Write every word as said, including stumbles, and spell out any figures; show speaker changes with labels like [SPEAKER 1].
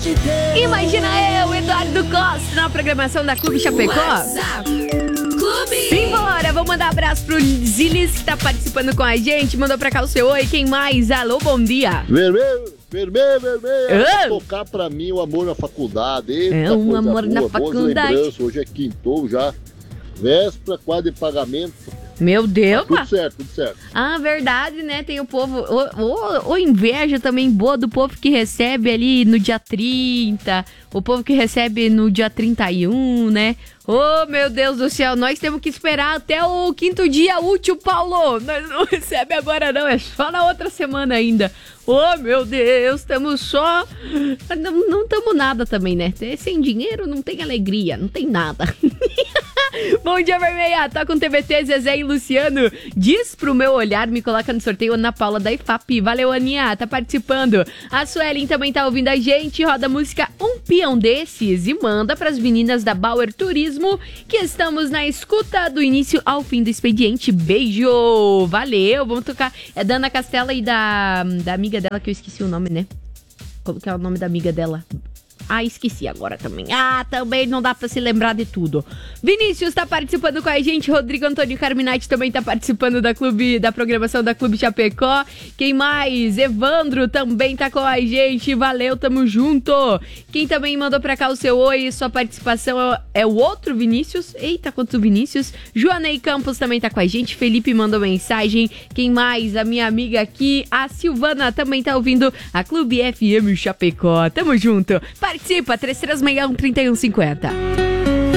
[SPEAKER 1] Imagina eu, Eduardo Costa, na programação da Clube Chapecó. WhatsApp Clube. Simbora, vou mandar abraço pro Zilis, que tá participando com a gente. Mandou pra cá o seu oi. Quem mais? Alô, bom dia.
[SPEAKER 2] Vermelho, vermelho, vermelho.
[SPEAKER 1] Ah.
[SPEAKER 2] Tocar pra mim o Amor na Faculdade. Eita,
[SPEAKER 1] É um
[SPEAKER 2] coisa
[SPEAKER 1] amor
[SPEAKER 2] boa,
[SPEAKER 1] na
[SPEAKER 2] boas
[SPEAKER 1] faculdade.
[SPEAKER 2] lembranças. Hoje é quintou já. Véspera, quase de pagamento.
[SPEAKER 1] Meu Deus,
[SPEAKER 2] Tudo certo, tudo certo.
[SPEAKER 1] Ah, verdade, né? Tem o povo, o, o, o inveja também boa do povo que recebe ali no dia trinta, o povo que recebe no dia trinta e um, né? Oh, meu Deus do céu, nós temos que esperar até o quinto dia útil, Paulo. Nós não recebe agora não, é só na outra semana ainda. Oh, meu Deus, estamos só... Não estamos nada também, né? Sem dinheiro não tem alegria, não tem nada. Bom dia, Vermelha. Tá com T V T, Zezé e Luciano. Diz pro meu olhar, me coloca no sorteio Ana Paula da I F A P. Valeu, Aninha, tá participando. A Suelen também tá ouvindo a gente. Roda a música Um Peão Desses e manda pras meninas da Bauer Turismo, que estamos na escuta do início ao fim do expediente. Beijo! Valeu! Vamos tocar. É da Ana Castela e da, da amiga dela, que eu esqueci o nome, né? Como que é o nome da amiga dela? Ah, esqueci agora também. Ah, também não dá pra se lembrar de tudo. Vinícius tá participando com a gente. Rodrigo Antônio Carminati também tá participando da clube, da programação da Clube Chapecó. Quem mais? Evandro também tá com a gente. Valeu, tamo junto. Quem também mandou pra cá o seu oi, sua participação é o outro Vinícius. Eita, quantos Vinícius. Joanei Campos também tá com a gente. Felipe mandou mensagem. Quem mais? A minha amiga aqui, a Silvana, também tá ouvindo a Clube F M Chapecó. Tamo junto. Participa, três três seis um, três um cinco zero.